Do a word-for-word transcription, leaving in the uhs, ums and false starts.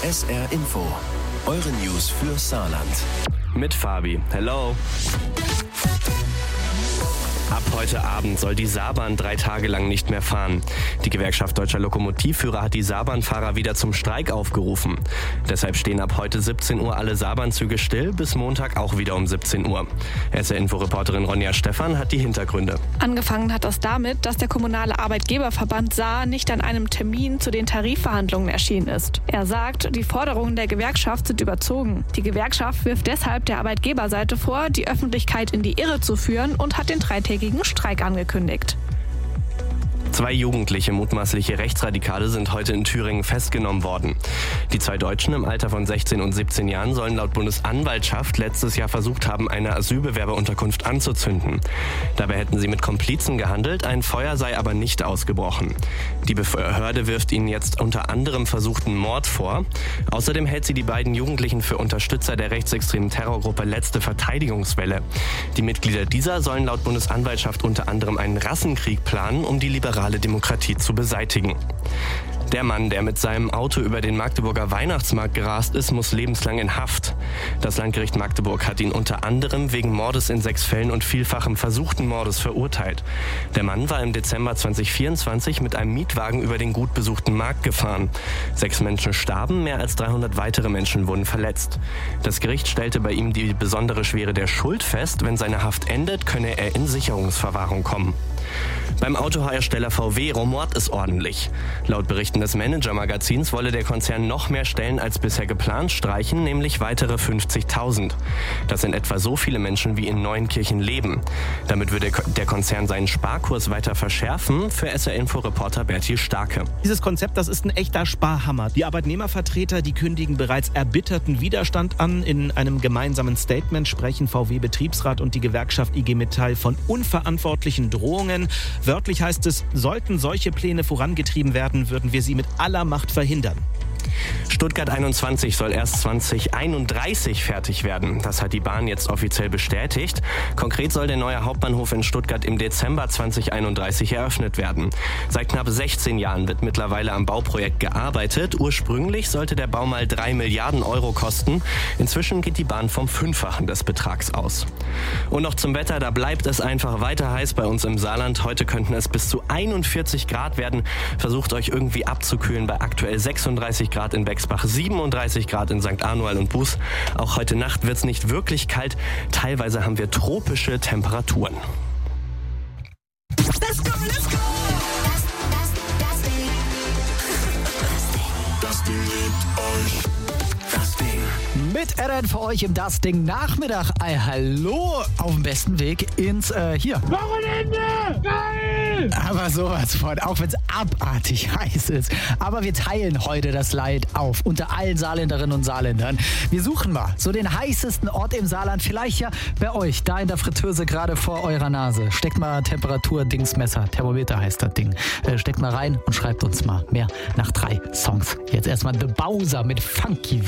S R Info, eure News für Saarland. Mit Fabi. Hello. Ab heute Abend soll die Saarbahn drei Tage lang nicht mehr fahren. Die Gewerkschaft Deutscher Lokomotivführer hat die Saarbahnfahrer wieder zum Streik aufgerufen. Deshalb stehen ab heute siebzehn Uhr alle Saarbahnzüge still, bis Montag auch wieder um siebzehn Uhr. S R-Info-Reporterin Ronja Stephan hat die Hintergründe. Angefangen hat das damit, dass der kommunale Arbeitgeberverband Saar nicht an einem Termin zu den Tarifverhandlungen erschienen ist. Er sagt, die Forderungen der Gewerkschaft sind überzogen. Die Gewerkschaft wirft deshalb der Arbeitgeberseite vor, die Öffentlichkeit in die Irre zu führen und hat den dreitägigen Streik angekündigt. Zwei jugendliche mutmaßliche Rechtsradikale sind heute in Thüringen festgenommen worden. Die zwei Deutschen im Alter von sechzehn und siebzehn Jahren sollen laut Bundesanwaltschaft letztes Jahr versucht haben, eine Asylbewerberunterkunft anzuzünden. Dabei hätten sie mit Komplizen gehandelt, ein Feuer sei aber nicht ausgebrochen. Die Behörde wirft ihnen jetzt unter anderem versuchten Mord vor. Außerdem hält sie die beiden Jugendlichen für Unterstützer der rechtsextremen Terrorgruppe Letzte Verteidigungswelle. Die Mitglieder dieser sollen laut Bundesanwaltschaft unter anderem einen Rassenkrieg planen, um die liberale Demokratie zu beseitigen. Der Mann, der mit seinem Auto über den Magdeburger Weihnachtsmarkt gerast ist, muss lebenslang in Haft. Das Landgericht Magdeburg hat ihn unter anderem wegen Mordes in sechs Fällen und vielfachem versuchten Mordes verurteilt. Der Mann war im Dezember zweitausendvierundzwanzig mit einem Mietwagen über den gut besuchten Markt gefahren. Sechs Menschen starben, mehr als dreihundert weitere Menschen wurden verletzt. Das Gericht stellte bei ihm die besondere Schwere der Schuld fest. Wenn seine Haft endet, könne er in Sicherungsverwahrung kommen. Beim Autohersteller V W rumort es ordentlich. Laut Berichten des Manager-Magazins wolle der Konzern noch mehr Stellen als bisher geplant streichen, nämlich weitere fünfzigtausend. Das sind etwa so viele Menschen, wie in Neuenkirchen leben. Damit würde der Konzern seinen Sparkurs weiter verschärfen, für S R-Info-Reporter Bertil Starke. Dieses Konzept, das ist ein echter Sparhammer. Die Arbeitnehmervertreter, die kündigen bereits erbitterten Widerstand an. In einem gemeinsamen Statement sprechen V W-Betriebsrat und die Gewerkschaft I G Metall von unverantwortlichen Drohungen. Wörtlich heißt es, sollten solche Pläne vorangetrieben werden, würden wir sie mit aller Macht verhindern. Stuttgart einundzwanzig soll erst zwanzig einunddreißig fertig werden. Das hat die Bahn jetzt offiziell bestätigt. Konkret soll der neue Hauptbahnhof in Stuttgart im Dezember zwanzig einunddreißig eröffnet werden. Seit knapp sechzehn Jahren wird mittlerweile am Bauprojekt gearbeitet. Ursprünglich sollte der Bau mal drei Milliarden Euro kosten. Inzwischen geht die Bahn vom Fünffachen des Betrags aus. Und noch zum Wetter, da bleibt es einfach weiter heiß bei uns im Saarland. Heute könnten es bis zu einundvierzig Grad werden. Versucht euch irgendwie abzukühlen bei aktuell sechsunddreißig Grad in Bexbach, siebenunddreißig Grad in Sankt Anual und Buß. Auch heute Nacht wird es nicht wirklich kalt. Teilweise haben wir tropische Temperaturen. Let's go, let's go! Das, das, das Ding. Das Ding liebt euch. Das Ding. Mit Eren für euch im Das Ding Nachmittag. Ein Hallo auf dem besten Weg ins, äh, hier. Wochenende! Geil! Aber sowas von, auch wenn es abartig heiß ist. Aber wir teilen heute das Leid auf unter allen Saarländerinnen und Saarländern. Wir suchen mal so den heißesten Ort im Saarland. Vielleicht ja bei euch, da in der Fritteuse gerade vor eurer Nase. Steckt mal Temperatur-Dingsmesser, Thermometer heißt das Ding. Äh, steckt mal rein und schreibt uns mal mehr nach drei Songs. Jetzt erstmal The Bowser mit Funky